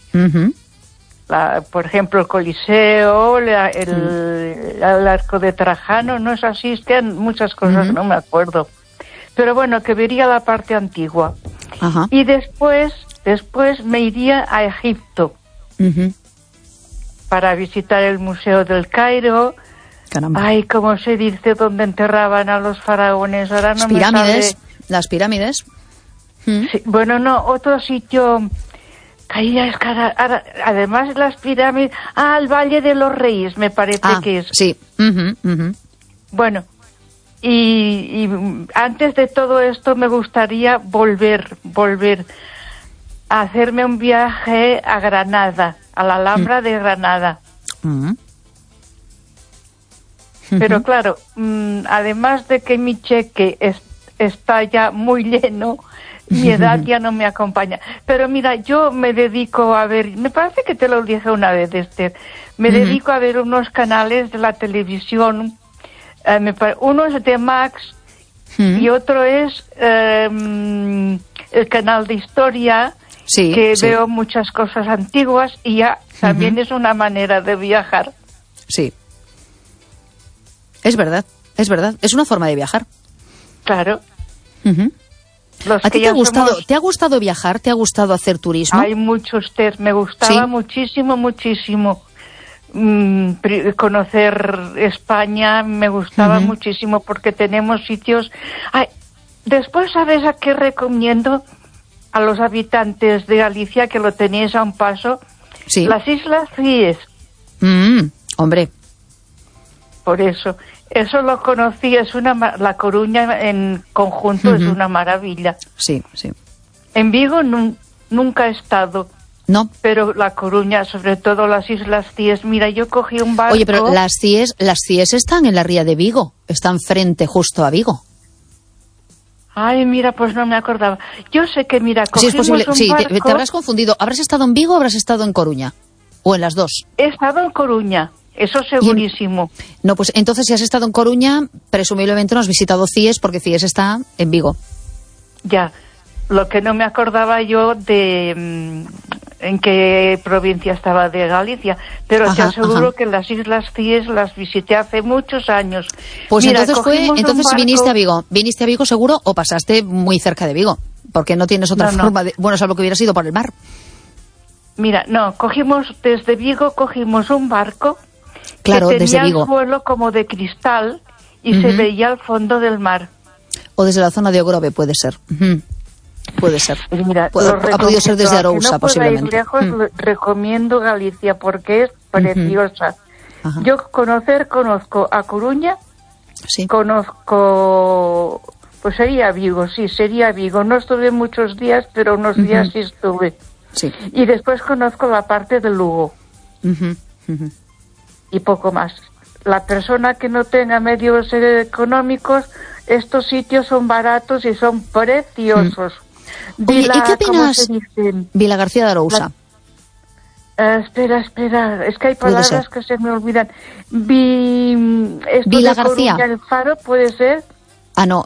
Por ejemplo, el Coliseo, el Arco de Trajano, no es así, es que hay muchas cosas, no me acuerdo. Pero bueno, que vería la parte antigua. Ajá. Y después me iría a Egipto para visitar el Museo del Cairo. Caramba. Ay, ¿cómo se dice? Donde enterraban a los faraones. Ahora no me sale. Las pirámides. Sí, bueno, no, otro sitio. Además las pirámides. El Valle de los Reyes, me parece que es. Sí. Bueno, y antes de todo esto me gustaría volver a hacerme un viaje a Granada, a la Alhambra de Granada. Pero claro, además de que mi cheque está ya muy lleno, mi edad ya no me acompaña. Pero mira, yo me dedico a ver, me parece que te lo dije una vez, Esther, me dedico a ver unos canales de la televisión, uno es de Max y otro es el canal de historia, que veo muchas cosas antiguas y ya también es una manera de viajar. Sí. Es verdad. Es una forma de viajar. Claro. ¿A ti te ha gustado viajar? ¿Te ha gustado hacer turismo? Hay mucho, Esther. Me gustaba muchísimo. Conocer España me gustaba muchísimo porque tenemos sitios. Después, ¿sabes a qué recomiendo a los habitantes de Galicia, que lo tenéis a un paso? Sí. Las Islas Cíes. Hombre. Por eso lo conocí, La Coruña en conjunto es una maravilla. Sí. En Vigo nunca he estado. No. Pero La Coruña, sobre todo las Islas Cíes, mira, yo cogí un barco. Oye, pero las Cíes están en la ría de Vigo, están frente justo a Vigo. Ay, mira, pues no me acordaba. Yo sé que, mira, cogimos es posible. un barco. Te habrás confundido. ¿Habrás estado en Vigo o habrás estado en Coruña? ¿O en las dos? He estado en Coruña. Eso segurísimo. No, pues entonces si has estado en Coruña, presumiblemente no has visitado Cíes, porque Cíes está en Vigo. Ya, lo que no me acordaba yo de en qué provincia estaba de Galicia, pero te aseguro que las Islas Cíes las visité hace muchos años. Pues mira, entonces viniste a Vigo seguro, o pasaste muy cerca de Vigo, porque no tienes otra forma de... Bueno, salvo que hubieras ido por el mar. Mira, desde Vigo cogimos un barco. Claro, que desde Vigo. tenía el suelo como de cristal y se veía al fondo del mar. O desde la zona de Ogrove, puede ser. Puede ser. Pues mira, ha podido ser desde Arousa, posiblemente. Lejos, recomiendo Galicia porque es preciosa. Yo conozco a Coruña, conozco, pues sería Vigo. No estuve muchos días, pero unos días sí estuve. Sí. Y después conozco la parte de Lugo. Y poco más. La persona que no tenga medios económicos, estos sitios son baratos y son preciosos. Oye, ¿y qué opinas? Vila García de Arousa. Espera, es que hay palabras que se me olvidan. Vila García. Coruña, el Faro, ¿puede ser? No.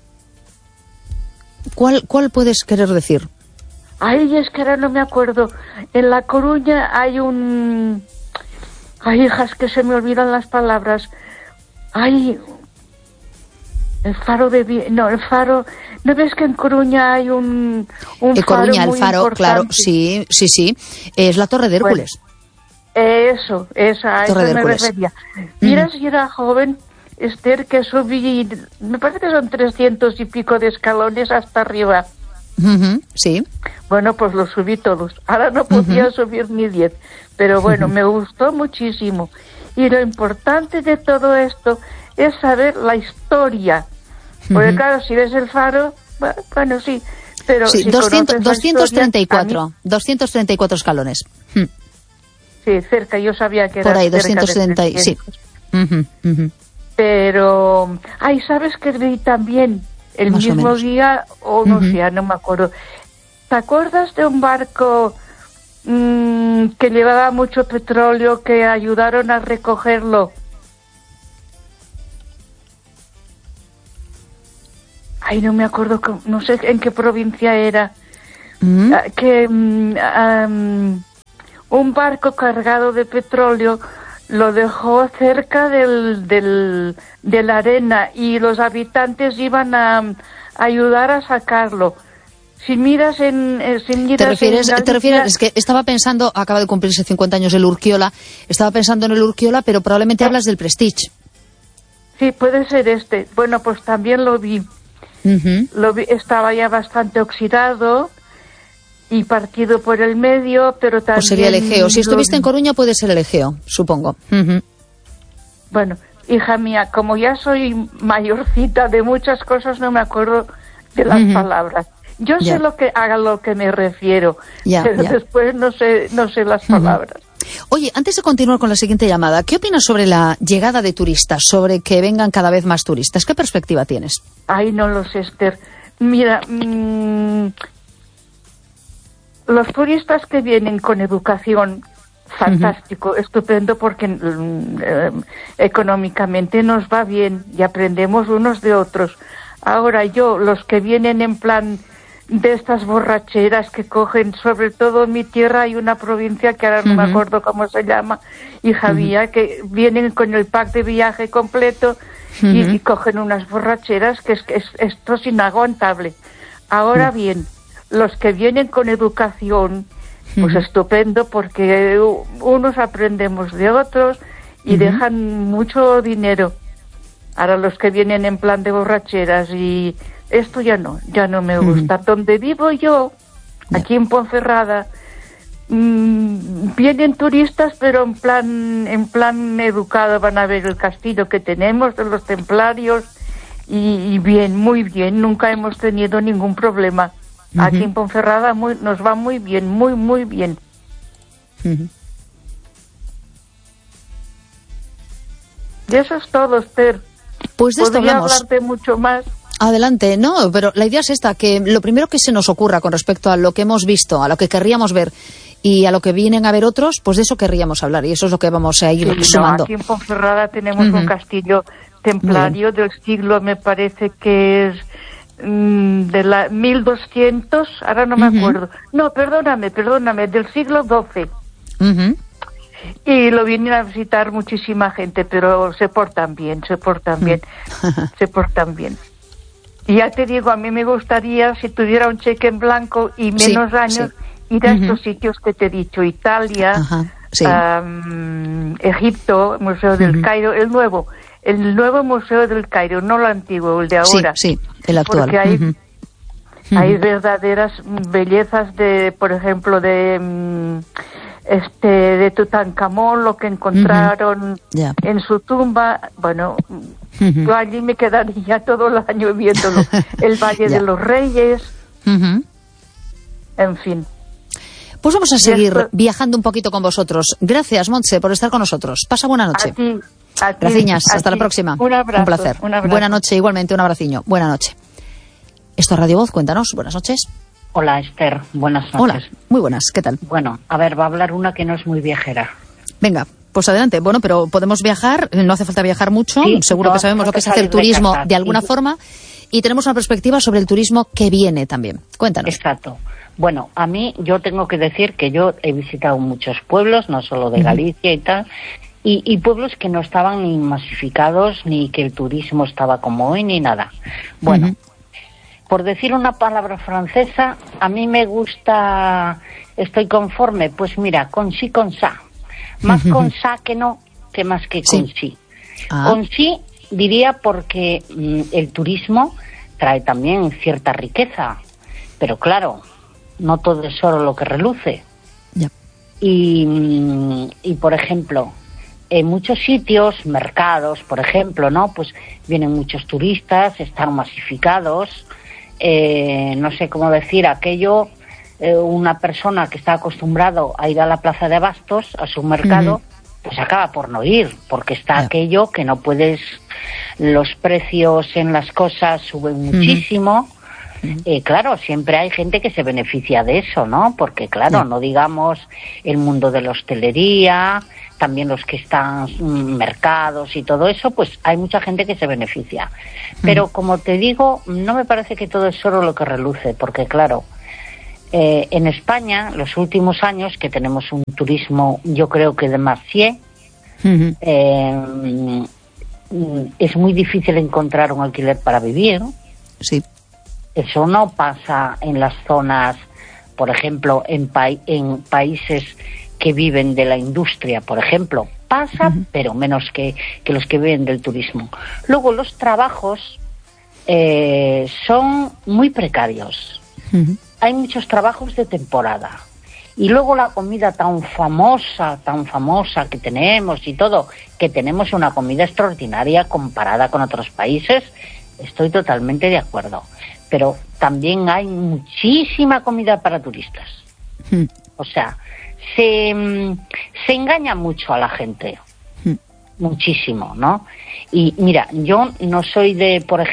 ¿Cuál puedes querer decir? Ay, es que ahora no me acuerdo. En La Coruña hay un... Ay, hijas, que se me olvidan las palabras. Ay, el Faro de... No, el Faro... ¿No ves que en Coruña hay un faro Coruña, muy el Faro, importante? claro, sí. Es la Torre de Hércules. Esa, a eso me refería. Mira, si era joven, Esther, que subí... Me parece que son 300 y pico de escalones hasta arriba. Sí. Bueno, pues los subí todos. Ahora no podía subir ni 10. Pero bueno, me gustó muchísimo. Y lo importante de todo esto es saber la historia. Porque claro, si ves el Faro, bueno, sí. Pero sí, si 234 escalones. Sí, cerca, yo sabía que era por ahí, cerca 270, sí. Pero, ¿sabes qué vi también? El Más mismo día, no sé, no me acuerdo. ¿Te acuerdas de un barco que llevaba mucho petróleo que ayudaron a recogerlo? Ay, no me acuerdo, no sé en qué provincia era. un barco cargado de petróleo lo dejó cerca de la arena y los habitantes iban a ayudar a sacarlo. Si miras ¿Te refieres? Es que estaba pensando, acaba de cumplirse 50 años el Urquiola, estaba pensando en el Urquiola, pero probablemente hablas del Prestige. Sí, puede ser este. Bueno, pues también lo vi. Lo vi, estaba ya bastante oxidado y partido por el medio, pero también... Pues sería el Egeo. Si estuviste en Coruña puede ser el Egeo, supongo. Bueno, hija mía, como ya soy mayorcita de muchas cosas, no me acuerdo de las palabras. Yo sé a lo que me refiero, pero después no sé las palabras. Oye, antes de continuar con la siguiente llamada, ¿qué opinas sobre la llegada de turistas, sobre que vengan cada vez más turistas? ¿Qué perspectiva tienes? Ay, no lo sé, Esther. Mira, los turistas que vienen con educación, fantástico, estupendo, porque económicamente nos va bien y aprendemos unos de otros. Ahora los que vienen en plan de estas borracheras que cogen, sobre todo en mi tierra hay una provincia que ahora no me acuerdo cómo se llama, hija mía, que vienen con el pack de viaje completo y cogen unas borracheras que esto es inaguantable. Ahora bien, los que vienen con educación, pues estupendo, porque unos aprendemos de otros y dejan mucho dinero. Ahora los que vienen en plan de borracheras y esto ya no me gusta. Donde vivo yo, aquí en Ponferrada, vienen turistas, pero en plan educado, van a ver el castillo que tenemos de los templarios y bien, muy bien, nunca hemos tenido ningún problema. Aquí en Ponferrada nos va muy bien, muy, muy bien. Y eso es todo, Esther. Pues de esto hablamos. Podría hablarte mucho más. Adelante, no, pero la idea es esta, que lo primero que se nos ocurra con respecto a lo que hemos visto, a lo que querríamos ver y a lo que vienen a ver otros, pues de eso querríamos hablar y eso es lo que vamos a ir sumando. Aquí en Ponferrada tenemos un castillo templario del siglo, me parece que es de la 1200, ahora no me acuerdo. No, perdóname, del siglo XII. Y lo vienen a visitar muchísima gente, pero se portan bien. Y ya te digo, a mí me gustaría, si tuviera un cheque en blanco y menos años, ir a estos sitios que te he dicho, Italia, Egipto, Museo del Cairo, el nuevo Museo del Cairo, no lo antiguo, el de ahora. Sí, el actual. Porque hay verdaderas bellezas por ejemplo, de Tutankamón, lo que encontraron en su tumba. Bueno, yo allí me quedaría todo el año viéndolo. El Valle de los Reyes, en fin. Pues vamos a seguir viajando un poquito con vosotros. Gracias, Montse, por estar con nosotros. Pasa buena noche. A ti. Gracias, hasta la próxima. Un abrazo. Un placer. Buena noche, igualmente, un abraciño. Buena noche. Esto es Radio Voz, cuéntanos. Buenas noches. Hola, Esther. Buenas noches. Hola, muy buenas. ¿Qué tal? Bueno, a ver, va a hablar una que no es muy viajera. Venga, pues adelante. Bueno, pero podemos viajar, no hace falta viajar mucho. Sí, seguro que sabemos lo que es hacer turismo de alguna forma. Y tenemos una perspectiva sobre el turismo que viene también. Cuéntanos. Exacto. Bueno, a mí, yo tengo que decir que yo he visitado muchos pueblos, no solo de Galicia y tal, y pueblos que no estaban ni masificados, ni que el turismo estaba como hoy, ni nada. Bueno, por decir una palabra francesa, a mí me gusta, estoy conforme, pues mira, con sí, con sa. Más con sa que no, que más que con sí. Con sí diría porque el turismo trae también cierta riqueza, pero claro, no todo es oro lo que reluce. Y por ejemplo, en muchos sitios, mercados, por ejemplo, ¿no? Pues vienen muchos turistas, están masificados, no sé cómo decir aquello, una persona que está acostumbrado a ir a la plaza de abastos, a su mercado, pues acaba por no ir, porque está aquello que no puedes, los precios en las cosas suben muchísimo. Claro, siempre hay gente que se beneficia de eso, ¿no? Porque claro, no digamos el mundo de la hostelería, también los que están mercados y todo eso, pues hay mucha gente que se beneficia. Pero como te digo, no me parece que todo es oro lo que reluce, porque claro, En España, los últimos años, que tenemos un turismo, yo creo que demasiado, es muy difícil encontrar un alquiler para vivir. Sí. Eso no pasa en las zonas, por ejemplo, en países que viven de la industria, por ejemplo. Pasa, pero menos que los que viven del turismo. Luego, los trabajos son muy precarios. Hay muchos trabajos de temporada. Y luego la comida tan famosa que tenemos y todo, que tenemos una comida extraordinaria comparada con otros países, estoy totalmente de acuerdo. Pero también hay muchísima comida para turistas. O sea, se engaña mucho a la gente. Muchísimo, ¿no? Y mira, yo no soy de, por ejemplo,